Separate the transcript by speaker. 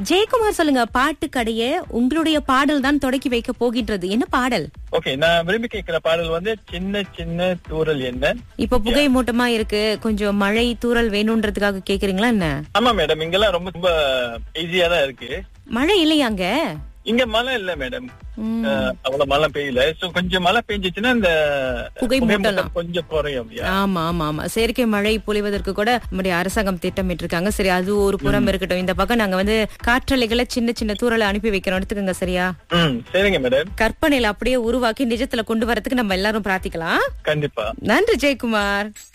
Speaker 1: ஜெயக்குமார் சொல்லுங்க, பாட்டு கடைய உங்களுடைய பாடல் தான் தொடக்கி வைக்க போகின்றது. என்ன பாடல்?
Speaker 2: ஓகே, நான் விரும்பி கேட்கிற பாடல் வந்து சின்ன சின்ன தூறல் என்ன.
Speaker 1: இப்ப புகை மூட்டமா இருக்கு, கொஞ்சம் மழை தூறல் வேணும்ன்றதுக்காக கேக்குறீங்களா என்ன?
Speaker 2: ஆமா மேடம், இங்கெல்லாம் ரொம்ப ரொம்ப ஈஸியா தான் இருக்கு.
Speaker 1: மழை இல்லையாங்க?
Speaker 2: இங்க மழை இல்ல மேடம், அவ்வளவு மழை பெய்யல. சோ கொஞ்சம் மழை பெஞ்சிச்சுன்னா இந்த
Speaker 1: புகை மூட்டலாம்
Speaker 2: கொஞ்சம் குறையும்.
Speaker 1: ஆமா ஆமா ஆமா, செயற்கை மழை பொழிவதற்கு கூட நம்முடைய அரசாங்கம் திட்டமிட்டு இருக்காங்க. சரி, அது ஒரு புறம் இருக்கட்டும். இந்த பக்கம் நாங்க வந்து காற்றலைகளை சின்ன சின்ன தூரலை அனுப்பி வைக்கிறோம், எடுத்துக்கோங்க. சரியா?
Speaker 2: சரிங்க மேடம்.
Speaker 1: கற்பனையில அப்படியே உருவாக்கி நிஜத்துல கொண்டு வரதுக்கு நம்ம எல்லாரும் பிரார்த்திக்கலாம்.
Speaker 2: கண்டிப்பா.
Speaker 1: நன்றி ஜெயக்குமார்.